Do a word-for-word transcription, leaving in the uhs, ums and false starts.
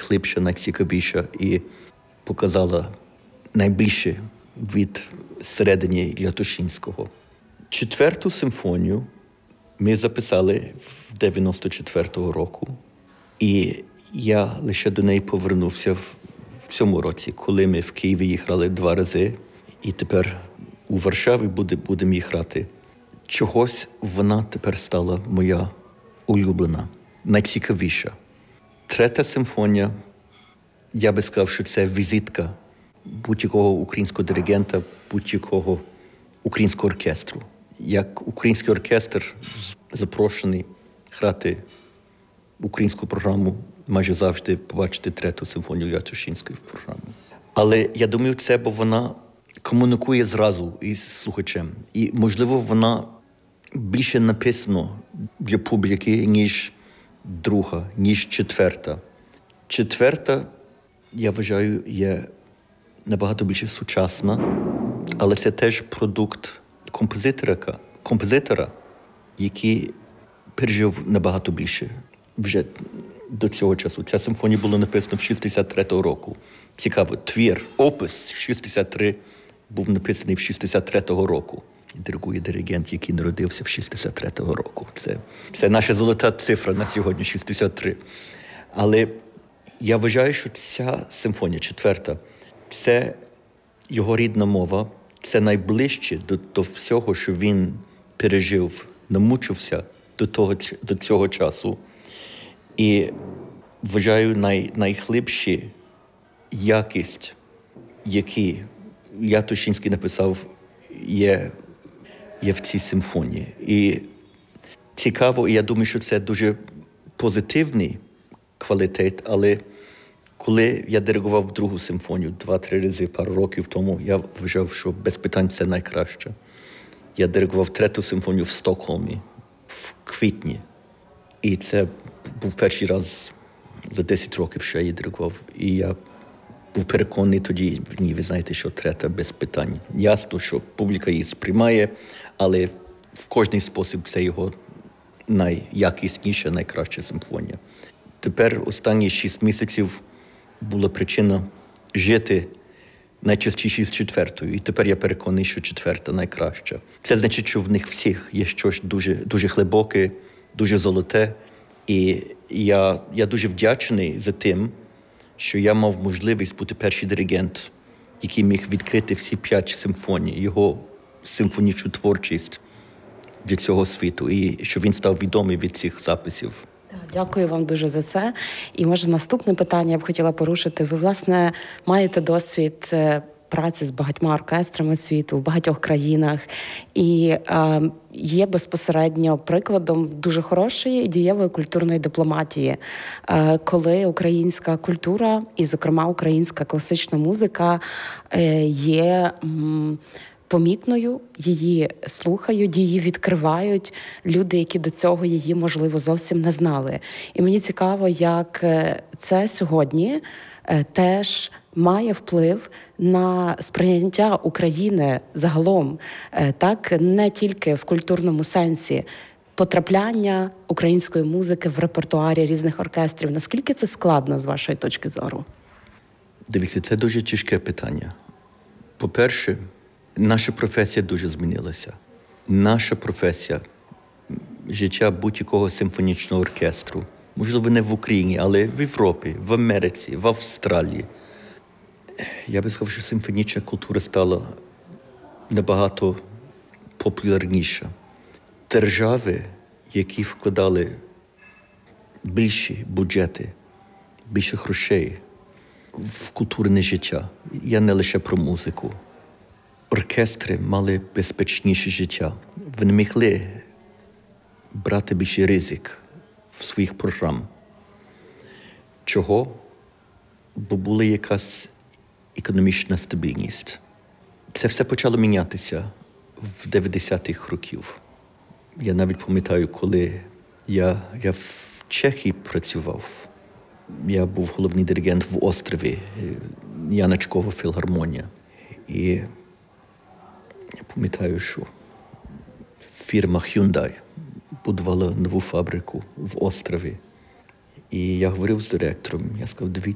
найглибша, найцікавіша і показала найбільше від середини Лятошинського. Четверту симфонію ми записали в дев'яносто четвертого року, і я лише до неї повернувся в, в цьому році, коли ми в Києві їх грали два рази, і тепер у Варшаві буде, будемо їх грати. Чогось вона тепер стала моя улюблена, найцікавіша. Третя симфонія, я би сказав, що це візитка будь-якого українського диригента, будь-якого українського оркестру. Як український оркестр запрошений грати українську програму, майже завжди побачити третю симфонію Лятошинської в програмі. Але я думаю, це, бо вона комунікує зразу із слухачем. І, можливо, вона більше написана для публіки, ніж друга, ніж четверта. Четверта, я вважаю, є набагато більше сучасна, але це теж продукт композитора, композитора, який пережив набагато більше вже до цього часу. Ця симфонія була написана в шістдесят третього року. Цікаво, твір, опис шістдесят три був написаний в шістдесят третього року. Диригує диригент, який народився в шістдесят третього року. Це, це наша золота цифра на сьогодні, шістдесят три. Але я вважаю, що ця симфонія, четверта, це його рідна мова, це найближче до, до всього, що він пережив, намучився до, того, до цього часу. І вважаю, най, найглибша якість, яку Лятошинський написав, є, є в цій симфонії. І цікаво, і я думаю, що це дуже позитивний квалітет, але коли я диригував другу симфонію два-три рази пару років тому, я вважав, що без питань це найкраще. Я диригував третю симфонію в Стокгольмі в квітні. І це був перший раз за десять років, що я її диригував. І я був переконаний тоді, ні, ви знаєте, що третя без питань. Ясно, що публіка її сприймає, але в кожний спосіб це його найякісніша, найкраща симфонія. Тепер останні шість місяців була причина жити найчастіше з четвертою. І тепер я переконаний, що четверта найкраща. Це значить, що в них всіх є щось дуже, дуже глибоке, дуже золоте. І я, я дуже вдячний за тим, що я мав можливість бути перший диригент, який міг відкрити всі п'ять симфоній, його симфонічну творчість для цього світу, і що він став відомий від цих записів. Дякую вам дуже за це. І, може, наступне питання я б хотіла порушити. Ви, власне, маєте досвід праці з багатьма оркестрами світу в багатьох країнах. І е, є безпосередньо прикладом дуже хорошої і дієвої культурної дипломатії, е, коли українська культура, і, зокрема, українська класична музика е, є... М- помітною, її слухають, її відкривають люди, які до цього її, можливо, зовсім не знали. І мені цікаво, як це сьогодні теж має вплив на сприйняття України загалом, так, не тільки в культурному сенсі, потрапляння української музики в репертуарі різних оркестрів. Наскільки це складно, з вашої точки зору? Дивіться, це дуже тяжке питання. По-перше, наша професія дуже змінилася. Наша професія, життя будь-якого симфонічного оркестру, можливо, не в Україні, але в Європі, в Америці, в Австралії. Я би сказав, що симфонічна культура стала набагато популярніша. Держави, які вкладали більші бюджети, більше грошей в культурне життя, я не лише про музику. Оркестри мали безпечніше життя. Вони могли брати більший ризик в своїх програмах. Чого? Бо була якась економічна стабільність. Це все почало мінятися в дев'яностих років. Я навіть пам'ятаю, коли я, я в Чехії працював. Я був головний диригент в Острові, Яночкова філармонія. І я пам'ятаю, що фірма Hyundai будувала нову фабрику в Острові. І я говорив з директором, я сказав, дивіться,